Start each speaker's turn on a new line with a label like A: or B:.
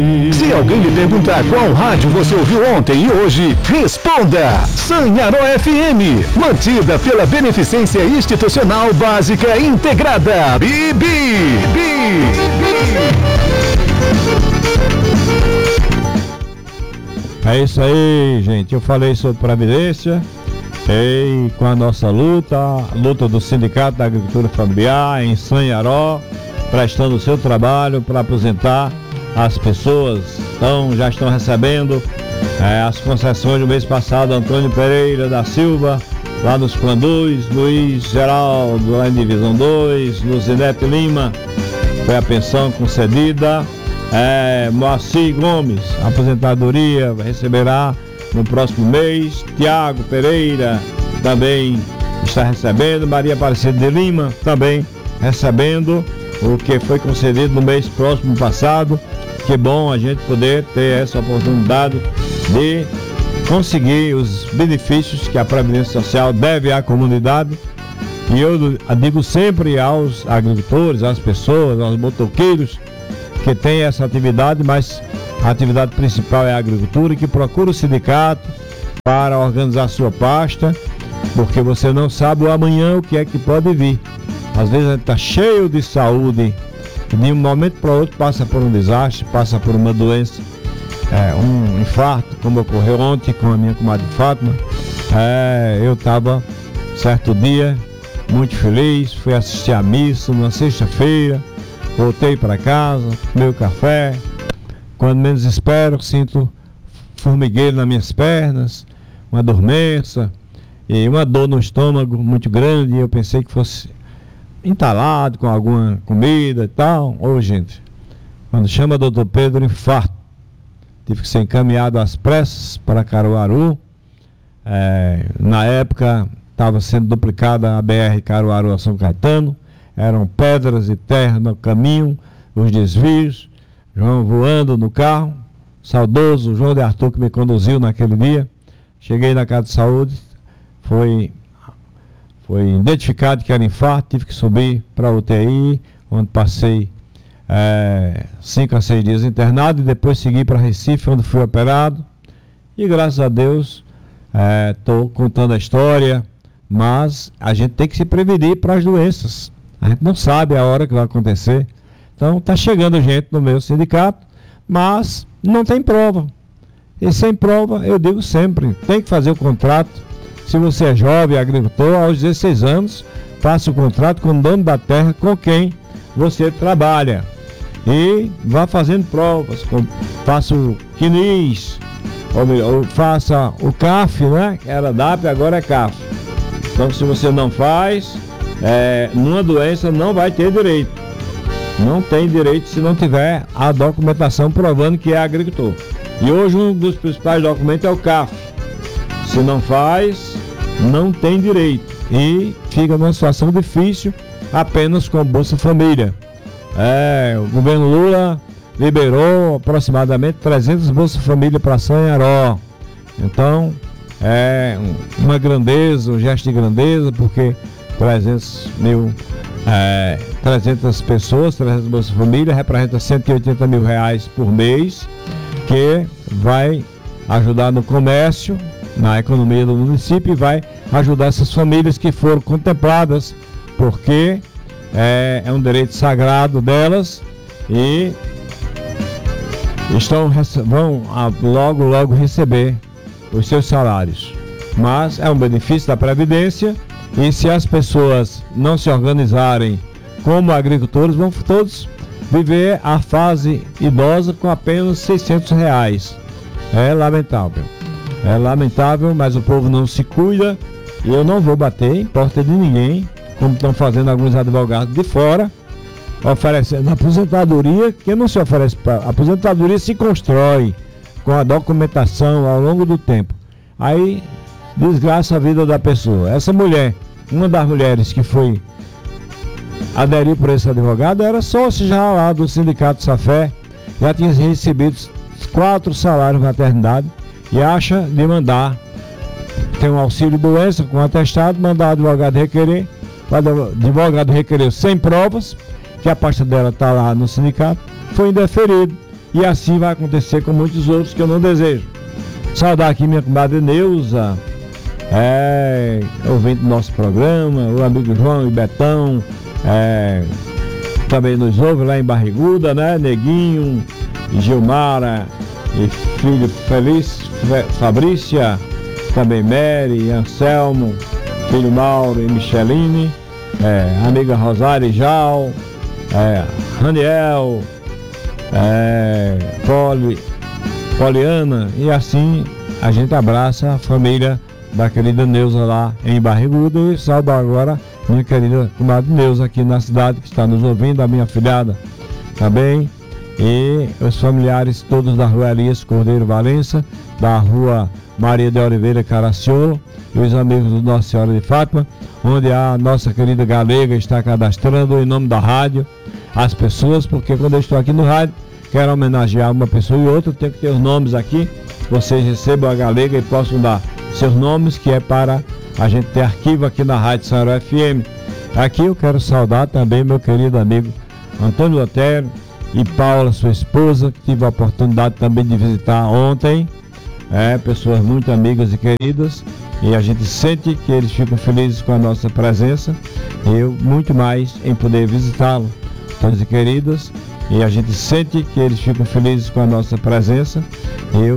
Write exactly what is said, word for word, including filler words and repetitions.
A: Se alguém lhe perguntar qual rádio você ouviu ontem e hoje, responda! Sanharó F M, mantida pela Beneficência Institucional Básica Integrada. Bibi!
B: É isso aí, gente. Eu falei sobre Previdência e com a nossa luta, a luta do Sindicato da Agricultura Familiar em Sanharó, prestando o seu trabalho para aposentar as pessoas. Então, já estão recebendo é, as concessões do mês passado. Antônio Pereira da Silva, lá nos Plandus, Luiz Geraldo, lá em Divisão dois, Luzinete Lima, foi a pensão concedida. É, Moacir Gomes, aposentadoria, receberá no próximo mês. Tiago Pereira também está recebendo. Maria Aparecida de Lima também recebendo o que foi concedido no mês próximo passado. Que bom a gente poder ter essa oportunidade de conseguir os benefícios que a Previdência Social deve à comunidade. E eu digo sempre aos agricultores, às pessoas, aos motoqueiros que têm essa atividade, mas a atividade principal é a agricultura, e que procura o sindicato para organizar sua pasta, porque você não sabe o amanhã o que é que pode vir. Às vezes a gente está cheio de saúde, e de um momento para o outro passa por um desastre, passa por uma doença, é, um infarto, como ocorreu ontem com a minha comadre Fátima. É, eu estava certo dia muito feliz, fui assistir a missa na sexta-feira, voltei para casa, tomei o café, quando menos espero sinto formigueiro nas minhas pernas, uma dormência e uma dor no estômago muito grande. Eu pensei que fosse entalado com alguma comida e tal. Ô, gente, quando chama doutor Pedro, infarto. Tive que ser encaminhado às pressas para Caruaru. É, na época estava sendo duplicada a B R Caruaru a São Caetano. Eram pedras e terra no caminho, os desvios. João voando no carro. Saudoso João de Arthur, que me conduziu naquele dia. Cheguei na casa de saúde, foi Foi identificado que era infarto, tive que subir para a U T I, onde passei é, cinco a seis dias internado, e depois segui para Recife, onde fui operado. E graças a Deus, estou é, contando a história, mas a gente tem que se prevenir para as doenças. A gente não sabe a hora que vai acontecer. Então está chegando gente no meu sindicato, mas não tem prova. E sem prova, eu digo sempre, tem que fazer o contrato. Se você é jovem, agricultor, aos dezesseis anos, faça o contrato com o dono da terra com quem você trabalha. E vá fazendo provas, com, faça o Q N I S, ou, ou faça o C A F, né? Era D A P, agora é C A F. Então, se você não faz, é, numa doença não vai ter direito. Não tem direito se não tiver a documentação provando que é agricultor. E hoje um dos principais documentos é o C A F. Se não faz, não tem direito e fica numa situação difícil apenas com Bolsa Família. É, o governo Lula liberou aproximadamente trezentas Bolsa Família para Sanharó. Então, é uma grandeza, um gesto de grandeza, porque trezentos mil, é, trezentas pessoas, trezentas Bolsa Família, representa cento e oitenta mil reais por mês, que vai ajudar no comércio, na economia do município, e vai ajudar essas famílias que foram contempladas, porque é, é um direito sagrado delas e estão, vão logo, logo receber os seus salários. Mas é um benefício da Previdência, e se as pessoas não se organizarem como agricultores, vão todos viver a fase idosa com apenas seiscentos reais. É lamentável. É lamentável, mas o povo não se cuida, e eu não vou bater em porta de ninguém, como estão fazendo alguns advogados de fora, oferecendo aposentadoria, que não se oferece para aposentadoria, se constrói com a documentação ao longo do tempo. Aí desgraça a vida da pessoa. Essa mulher, uma das mulheres que foi aderir por esse advogado, era sócio já lá do Sindicato Safé, já tinha recebido quatro salários de maternidade, e acha de mandar, tem um auxílio doença com atestado, mandar o advogado requerer, o advogado requerer sem provas, que a pasta dela está lá no sindicato, foi indeferido. e assim vai acontecer com muitos outros que eu não desejo. Saudar aqui minha comadre Neuza, é, ouvindo nosso programa, o amigo João e Betão, é, também nos ouve lá em Barriguda, né? Neguinho, Gilmara e filho Feliz, Fabrícia, também Mary, Anselmo, filho Mauro e Micheline, é, amiga Rosário e Jal, é, Raniel, é, Poli, Poliana, e assim a gente abraça a família da querida Neuza lá em Barriguda e saudar agora minha querida comadre Neuza aqui na cidade que está nos ouvindo, a minha filhada também, e os familiares todos da rua Elias Cordeiro Valença, da rua Maria de Oliveira Caraciolo, e os amigos do Nossa Senhora de Fátima, onde a nossa querida Galega está cadastrando em nome da rádio as pessoas, porque quando eu estou aqui no rádio, quero homenagear uma pessoa e outra, tem que ter os nomes aqui, vocês recebam a Galega e possam dar seus nomes, que é para a gente ter arquivo aqui na Rádio Sanharó F M. Aqui eu quero saudar também meu querido amigo Antônio Otero e Paula, sua esposa, que tive a oportunidade também de visitar ontem, é, pessoas muito amigas e queridas, e a gente sente que eles ficam felizes com a nossa presença, e eu muito mais em poder visitá-lo, todos e queridas, e a gente sente que eles ficam felizes com a nossa presença,